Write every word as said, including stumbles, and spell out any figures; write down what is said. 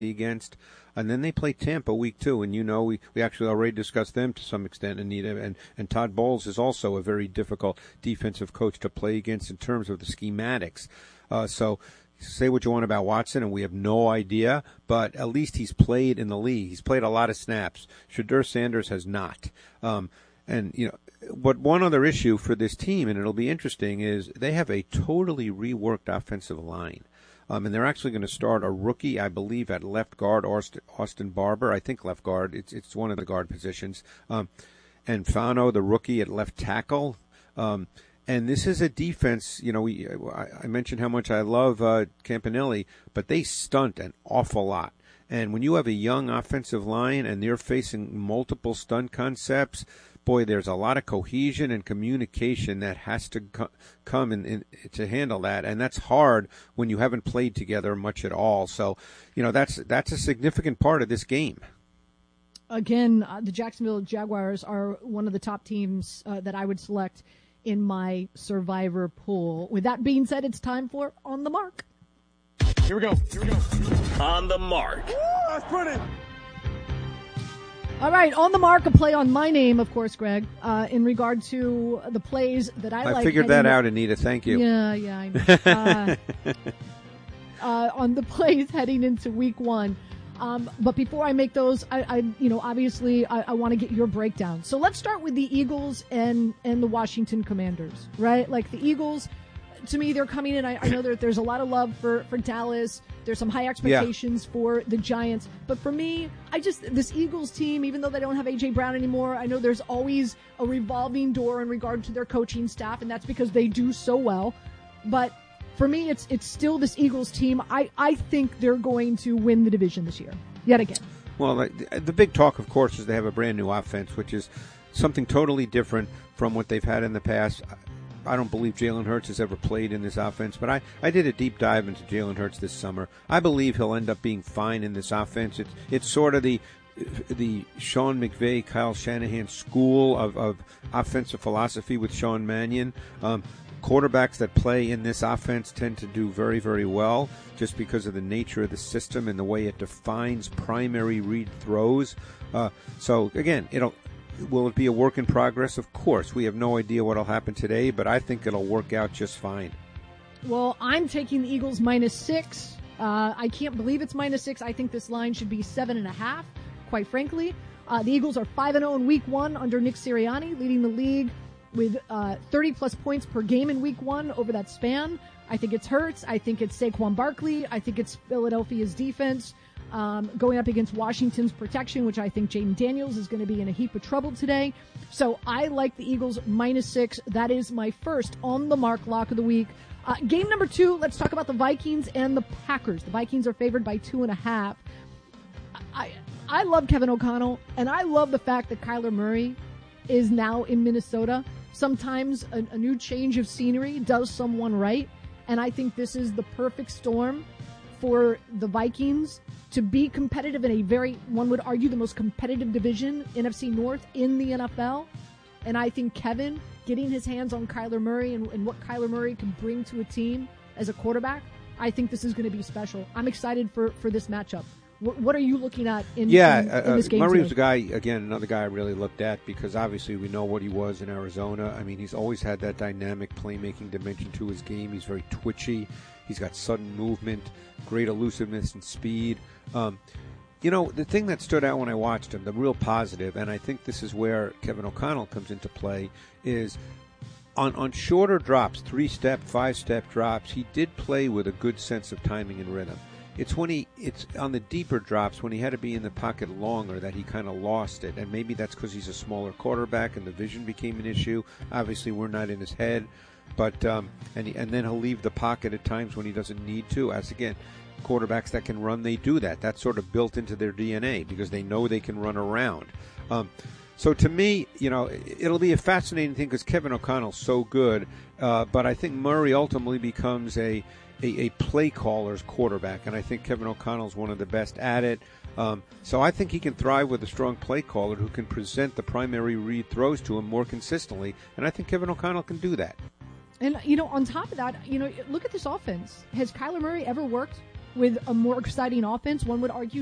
against. And then they play Tampa week two, and you know we, we actually already discussed them to some extent, Anita, and, and Todd Bowles is also a very difficult defensive coach to play against in terms of the schematics. Uh, so say what you want about Watson, and we have no idea, but at least he's played in the league. He's played a lot of snaps. Shedeur Sanders has not. Um, and, you know, but one other issue for this team, and it'll be interesting, is they have a totally reworked offensive line. Um, and they're actually going to start a rookie, I believe, at left guard, Austin, Austin Barber. I think left guard. It's it's one of the guard positions. Um, and Fano, the rookie, at left tackle. Um, and this is a defense, you know, we I, I mentioned how much I love uh, Campanelli, but they stunt an awful lot. And when you have a young offensive line and they're facing multiple stunt concepts, boy, there's a lot of cohesion and communication that has to co- come in, in to handle that, and that's hard when you haven't played together much at all. So, you know, that's that's a significant part of this game. Again, uh, the Jacksonville Jaguars are one of the top teams uh, that I would select in my survivor pool. With that being said, it's time for On the Mark. Here we go. Here we go. On the Mark. Woo, that's pretty. All right, on the mark, a play on my name, of course, Greg, uh, in regard to the plays that I, I like. I figured that out, Anita. Thank you. Yeah, yeah, I know. uh, uh, on the plays heading into week one. Um, but before I make those, I, I you know, obviously I, I want to get your breakdown. So let's start with the Eagles and, and the Washington Commanders, right? Like the Eagles, to me, they're coming in. I, I know that there's a lot of love for, for Dallas. There's some high expectations yeah. for the Giants. But for me, I just, this Eagles team, even though they don't have A J Brown anymore, I know there's always a revolving door in regard to their coaching staff, and that's because they do so well. But for me, it's it's still this Eagles team. I, I think they're going to win the division this year, yet again. Well, the, the big talk, of course, is they have a brand new offense, which is something totally different from what they've had in the past. I don't believe Jalen Hurts has ever played in this offense, but I, I did a deep dive into Jalen Hurts this summer. I believe he'll end up being fine in this offense. It's it's sort of the the Sean McVay, Kyle Shanahan school of, of offensive philosophy with Sean Mannion. Um, quarterbacks that play in this offense tend to do very, very well just because of the nature of the system and the way it defines primary read throws. Uh, so, again, it'll... Will it be a work in progress? Of course. We have no idea what will happen today, but I think it'll work out just fine. Well, I'm taking the Eagles minus six. Uh, I can't believe it's minus six. I think this line should be seven and a half, quite frankly. Uh, the Eagles are five and oh in week one under Nick Sirianni, leading the league with uh, thirty plus points per game in week one over that span. I think it's Hurts. I think it's Saquon Barkley. I think it's Philadelphia's defense. Um, going up against Washington's protection, which I think Jaden Daniels is going to be in a heap of trouble today. So I like the Eagles minus six. That is my first on the mark lock of the week. Uh, game number two, let's talk about the Vikings and the Packers. The Vikings are favored by two and a half. I, I love Kevin O'Connell, and I love the fact that Kyler Murray is now in Minnesota. Sometimes a, a new change of scenery does someone right, and I think this is the perfect storm for the Vikings to be competitive in a very, one would argue, the most competitive division, N F C North, in the N F L. And I think Kevin getting his hands on Kyler Murray and, and what Kyler Murray can bring to a team as a quarterback, I think this is going to be special. I'm excited for, for this matchup. What, what are you looking at in, yeah, in, in uh, this game Murray today? was a guy, again, another guy I really looked at because obviously we know what he was in Arizona. I mean, he's always had that dynamic playmaking dimension to his game. He's very twitchy. He's got sudden movement, great elusiveness and speed. Um, you know, the thing that stood out when I watched him, the real positive, and I think this is where Kevin O'Connell comes into play, is on, on shorter drops, three-step, five-step drops, he did play with a good sense of timing and rhythm. It's when he, it's on the deeper drops, when he had to be in the pocket longer, that he kind of lost it. And maybe that's because he's a smaller quarterback and the vision became an issue. Obviously, we're not in his head. But um, and he, and then he'll leave the pocket at times when he doesn't need to. As again, quarterbacks that can run, they do that. That's sort of built into their D N A because they know they can run around. Um, so to me, you know, it'll be a fascinating thing because Kevin O'Connell's so good. Uh, but I think Murray ultimately becomes a, a a play caller's quarterback, and I think Kevin O'Connell's one of the best at it. Um, so I think he can thrive with a strong play caller who can present the primary read throws to him more consistently, and I think Kevin O'Connell can do that. And, you know, on top of that, you know, look at this offense. Has Kyler Murray ever worked with a more exciting offense, one would argue